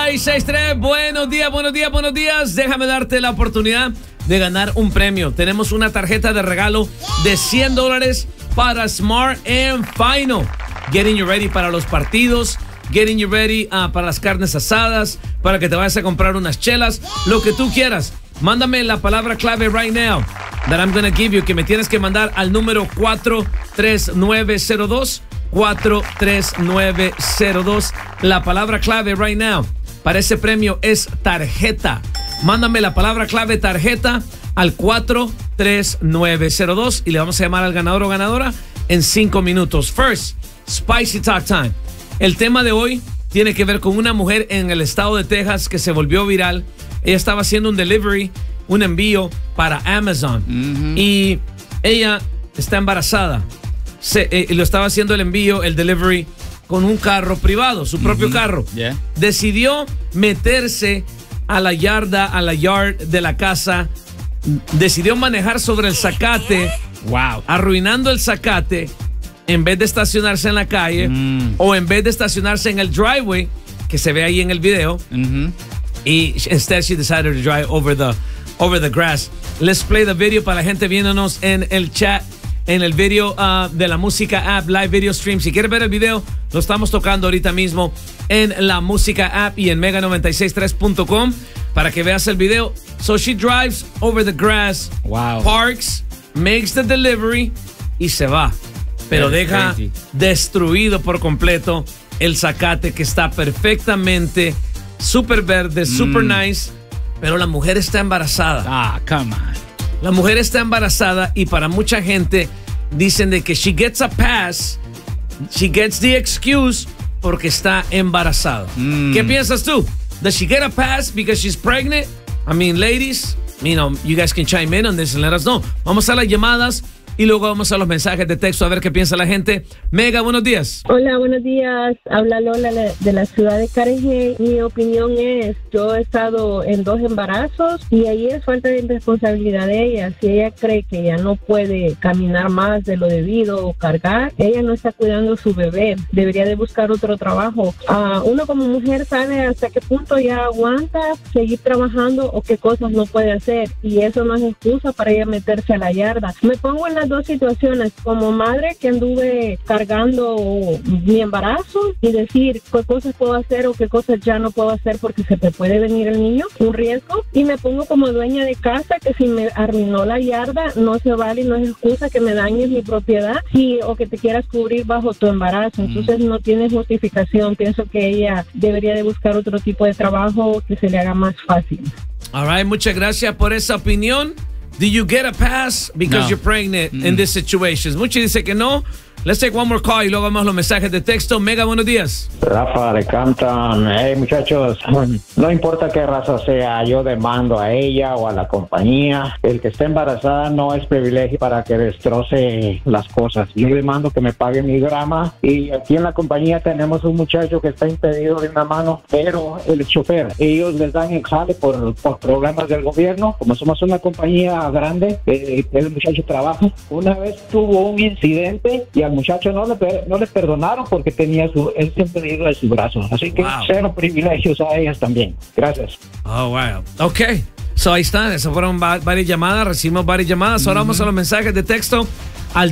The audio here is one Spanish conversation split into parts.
96.3, buenos días, buenos días, buenos días. Déjame darte la oportunidad de ganar un premio. Tenemos una tarjeta de regalo de $100 para Smart and Final. Getting you ready para los partidos, getting you ready para las carnes asadas, para que te vayas a comprar unas chelas, lo que tú quieras. Mándame la palabra clave right now that I'm gonna give you, que me tienes que mandar al número 43902. 43902. La palabra clave right now para ese premio es tarjeta. Mándame la palabra clave tarjeta al 43902 y le vamos a llamar al ganador o ganadora en 5 minutos. First, Spicy Talk Time. El tema de hoy tiene que ver con una mujer en el estado de Texas que se volvió viral. Ella estaba haciendo un delivery, un envío para Amazon. Y ella está embarazada. Lo estaba haciendo el envío, el delivery, con un carro privado, su propio carro. Decidió meterse a la yard de la casa. Decidió manejar sobre el zacate. Wow. Arruinando el zacate en vez de estacionarse en la calle o en vez de estacionarse en el driveway que se ve ahí en el video. Y instead she decided to drive over the grass. Let's play the video para la gente viéndonos en el chat, en el video de la música app, live video stream. Si quieres ver el video, lo estamos tocando ahorita mismo en la música app y en mega963.com para que veas el video. So she drives over the grass, parks, makes the delivery y se va. Pero deja destruido por completo el zacate que está perfectamente súper verde, super nice. Pero la mujer está embarazada. Come on. La mujer está embarazada y para mucha gente dicen de que she gets a pass, she gets the excuse porque está embarazada. ¿Qué piensas tú? Does she get a pass because she's pregnant? I mean, ladies, you guys can chime in on this and let us know. Vamos a las llamadas y luego vamos a los mensajes de texto a ver qué piensa la gente. Mega, buenos días. Hola, buenos días. Habla Lola de la ciudad de Carejé. Mi opinión es, yo he estado en 2 embarazos y ahí es falta de responsabilidad de ella. Si ella cree que ya no puede caminar más de lo debido o cargar, ella no está cuidando a su bebé. Debería de buscar otro trabajo. Uno como mujer sabe hasta qué punto ya aguanta seguir trabajando o qué cosas no puede hacer. Y eso no es excusa para ella meterse a la yarda. Me pongo en las 2 situaciones, como madre que anduve cargando mi embarazo y decir qué cosas puedo hacer o qué cosas ya no puedo hacer porque se te puede venir el niño, un riesgo, y me pongo como dueña de casa que si me arruinó la yarda no se vale y no es excusa que me dañes mi propiedad o que te quieras cubrir bajo tu embarazo. Entonces no tiene justificación. Pienso que ella debería de buscar otro tipo de trabajo que se le haga más fácil. All right, muchas gracias por esa opinión. Do you get a pass because you're pregnant in this situation? Muchi dice que no. Let's take one more call y luego vamos a los mensajes de texto. Mega, buenos días. Rafa de Canton. Hey, muchachos, no importa qué raza sea, yo demando a ella o a la compañía. El que esté embarazada no es privilegio para que destroce las cosas. Yo demando que me pague mi grama y aquí en la compañía tenemos un muchacho que está impedido de una mano, pero el chofer, ellos les dan el jale por problemas del gobierno. Como somos una compañía grande, el muchacho trabaja. Una vez tuvo un incidente y al muchacho no le perdonaron porque tenía el impedido de su brazo. Así que cero privilegios a ellas también. Gracias. Oh, wow. Ok. So ahí están. Esas fueron varias llamadas. Recibimos varias llamadas. Ahora vamos a los mensajes de texto al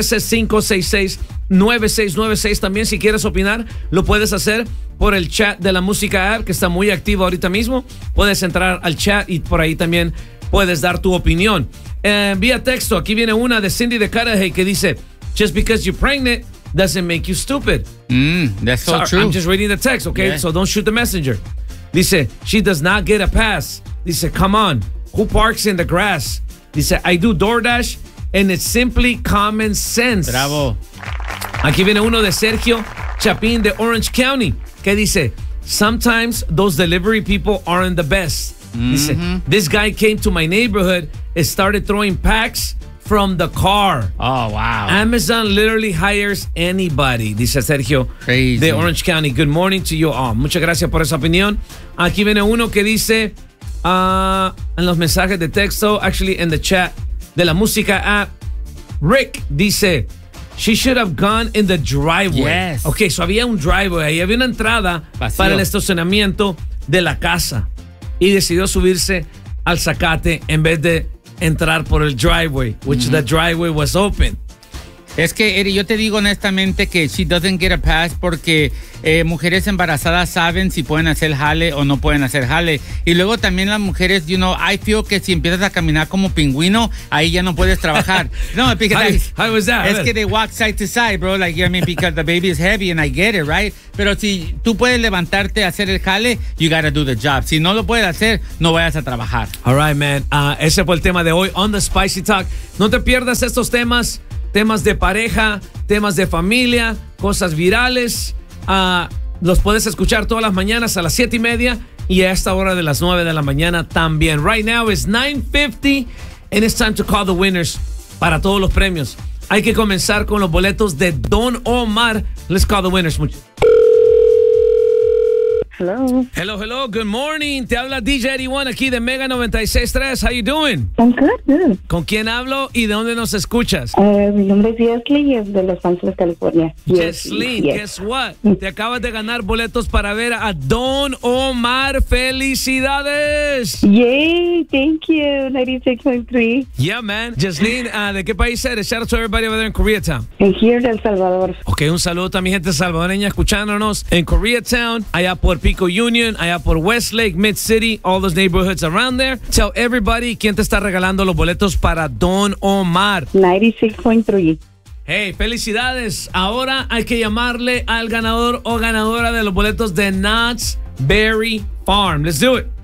213-566-9696. También si quieres opinar, lo puedes hacer por el chat de la música app, que está muy activo ahorita mismo. Puedes entrar al chat y por ahí también puedes dar tu opinión. Vía texto, aquí viene una de Cindy de Carajay que dice: just because you're pregnant doesn't make you stupid. That's so true. I'm just reading the text, okay? Yeah. So don't shoot the messenger. Dice, she does not get a pass. Dice, come on, who parks in the grass? Dice, I do DoorDash and it's simply common sense. Bravo. Aquí viene uno de Sergio Chapín de Orange County que dice, sometimes those delivery people aren't the best. Dice, this guy came to my neighborhood and started throwing packs from the car. Oh, wow. Amazon literally hires anybody, dice Sergio de Orange County. Good morning to you all. Muchas gracias por esa opinión. Aquí viene uno que dice en los mensajes de texto, actually in the chat de la música app, Rick dice, she should have gone in the driveway. Yes. Ok, so había un driveway, ahí había una entrada para el estacionamiento, de la casa y decidió subirse al zacate en vez de entrar por el driveway, which the driveway was open. Es que, Eri, yo te digo honestamente que she doesn't get a pass porque mujeres embarazadas saben si pueden hacer jale o no pueden hacer jale. Y luego también las mujeres, I feel que si empiezas a caminar como pingüino, ahí ya no puedes trabajar. No, because how was that? Es que they walk side to side, bro. Like, I mean, because the baby is heavy and I get it, right? Pero si tú puedes levantarte a hacer el jale, you gotta do the job. Si no lo puedes hacer, no vayas a trabajar. All right, man. Ese fue el tema de hoy on The Spicy Talk. No te pierdas estos temas de pareja, temas de familia, cosas virales. Los puedes escuchar todas las mañanas a las 7:30 y a esta hora de las 9 de la mañana también. Right now is 9:50 and it's time to call the winners para todos los premios. Hay que comenzar con los boletos de Don Omar. Let's call the winners. Hello. Hello. Good morning. Te habla DJ 81 aquí de Mega 96.3. How you doing? I'm good. ¿Con quién hablo y de dónde nos escuchas? Mi nombre es Yesley y es de Los Ángeles, California. Yesley, guess what? Te acabas de ganar boletos para ver a Don Omar. ¡Felicidades! Yay, thank you. 96.3. Yeah, man. Yesley, ¿de qué país eres? Shout out to everybody over there in Koreatown. Here de El Salvador. Ok, un saludo a mi gente salvadoreña escuchándonos en Koreatown, allá por Pico Union, allá por Westlake, Mid-City, all those neighborhoods around there. Tell everybody quién te está regalando los boletos para Don Omar. 96.3. Hey, felicidades. Ahora hay que llamarle al ganador o ganadora de los boletos de Knott's Berry Farm. Let's do it.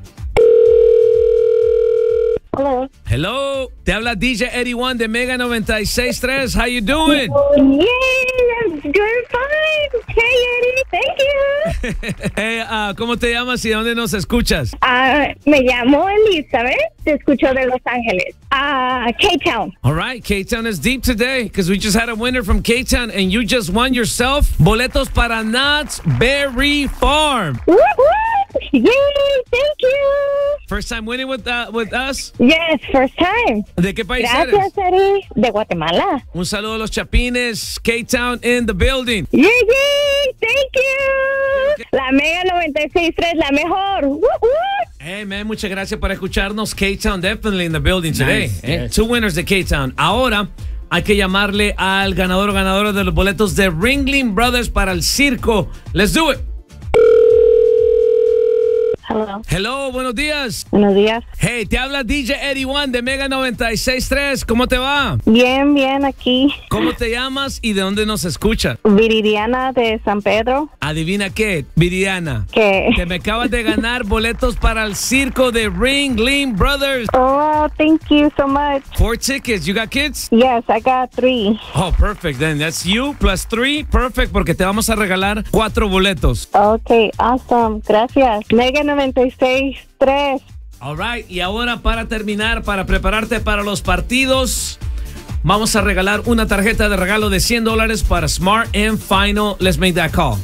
Hello. Te habla DJ 81 de Mega 96.3. How you doing? Yeah, I'm doing fine. Hey, Eddie. Thank you. Hey, ¿cómo te llamas y de dónde nos escuchas? Me llamo Elizabeth. Te escucho de Los Ángeles. K-Town. All right, K-Town is deep today because we just had a winner from K-Town and you just won yourself boletos para Knott's Berry Farm. Woo-hoo! Yay, thank you. First time winning with us? Yes, first time. ¿De qué país eres? Gracias, Eddie. De Guatemala. Un saludo a los Chapines. K-Town in the building. Yay, thank you. La Mega 96.3, la mejor. Woo-hoo! Hey, man, muchas gracias por escucharnos. K-Town definitely in the building today. Nice, yes. Two winners de K-Town. Ahora hay que llamarle al ganador o ganadora de los boletos de Ringling Brothers para el circo. Let's do it. Hello, buenos días. Buenos días. Hey, te habla DJ 81 de Mega 96.3. ¿Cómo te va? Bien, aquí. ¿Cómo te llamas y de dónde nos escuchas? Viridiana de San Pedro. Adivina qué, Viridiana. ¿Qué? Que me acabas de ganar boletos para el circo de Ringling Brothers. Oh, thank you so much. 4 tickets. You got kids? Yes, I got 3. Oh, perfect. Then that's you plus 3. Perfect, porque te vamos a regalar 4 boletos. Okay, awesome. Gracias. Mega 96.3. All right. Y ahora para terminar, para prepararte para los partidos, vamos a regalar una tarjeta de regalo de $100 para Smart and Final. Let's make that call.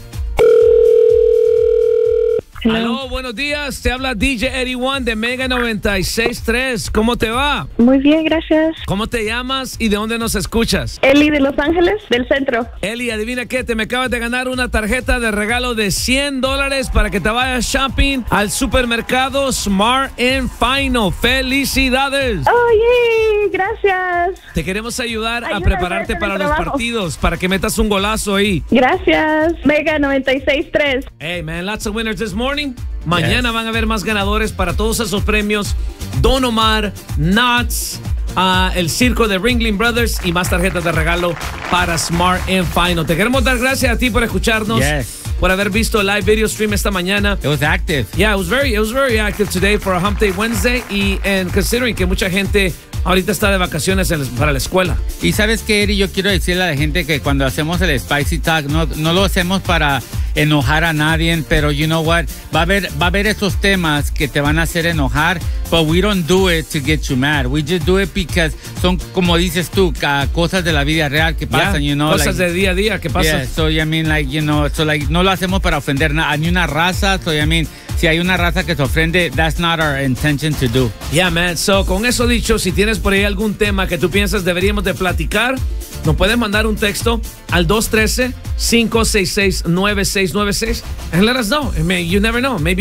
Hello, buenos días. Te habla DJ 81 de Mega 96.3. ¿Cómo te va? Muy bien, gracias. ¿Cómo te llamas y de dónde nos escuchas? Eli de Los Ángeles, del centro. Eli, adivina qué, te me acabas de ganar una tarjeta de regalo de $100 para que te vayas shopping al supermercado Smart and Final. ¡Felicidades! Oh, yay, gracias. Te queremos ayudar a prepararte para los partidos, para que metas un golazo ahí. Gracias. Mega 96.3. Hey, man, lots of winners this morning. Mañana van a haber más ganadores para todos esos premios. Don Omar, Knott's, el circo de Ringling Brothers y más tarjetas de regalo para Smart and Final. Te queremos dar gracias a ti por escucharnos. Yes. Por haber visto el live video stream esta mañana. It was active. Yeah, it was very active today for a Hump Day Wednesday. And considering que mucha gente ahorita está de vacaciones para la escuela. Y sabes qué, Eri, yo quiero decirle a la gente que cuando hacemos el Spicy Talk no lo hacemos para enojar a nadie, pero you know what, va a haber esos temas que te van a hacer enojar, but we don't do it to get you mad. We just do it because son, como dices tú, cosas de la vida real que pasan, you know, cosas de día a día que pasan. Yeah, so I mean, like, you know, so like no lo hacemos para ofender a ni una raza, so I mean, si hay una raza que se ofende, that's not our intention to do. Yeah, man. So, con eso dicho, si tienes por ahí algún tema que tú piensas deberíamos de platicar, nos puedes mandar un texto al 213-566-9696 and let us know. I mean, you never know. Maybe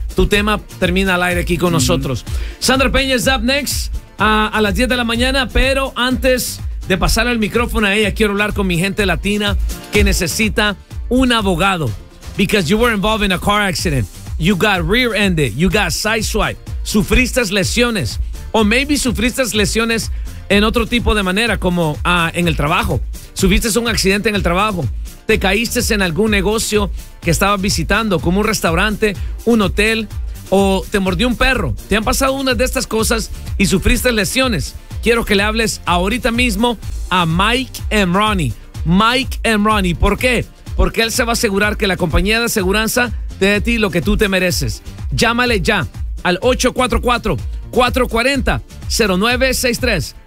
tu tema termina al aire aquí con nosotros. Sandra Peña is up next a las 10 de la mañana, pero antes de pasar el micrófono a ella, quiero hablar con mi gente latina que necesita un abogado. Because you were involved in a car accident. You got rear-ended. You got sideswiped. Sufriste lesiones. O maybe sufriste lesiones en otro tipo de manera, como en el trabajo. Sufriste un accidente en el trabajo. Te caíste en algún negocio que estabas visitando, como un restaurante, un hotel, o te mordió un perro. Te han pasado una de estas cosas y sufriste lesiones. Quiero que le hables ahorita mismo a Mike Emrani. Mike Emrani. ¿Por qué? Porque él se va a asegurar que la compañía de aseguranza te dé a ti lo que tú te mereces. Llámale ya al 844-440-0963.